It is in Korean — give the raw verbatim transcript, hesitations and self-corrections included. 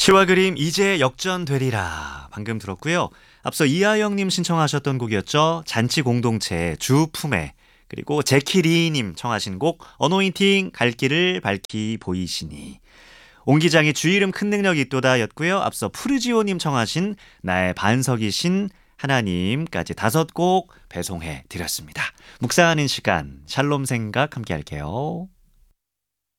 시와 그림 이제 역전되리라 방금 들었고요. 앞서 이하영님 신청하셨던 곡이었죠. 잔치 공동체 주품에, 그리고 제키리님 청하신 곡 어노인팅 갈 길을 밝히 보이시니, 옹 기장의 주 이름 큰 능력이 있도다 였고요. 앞서 푸르지오님 청하신 나의 반석이신 하나님까지 다섯 곡 배송해 드렸습니다. 묵상하는 시간 샬롬 생각 함께 할게요.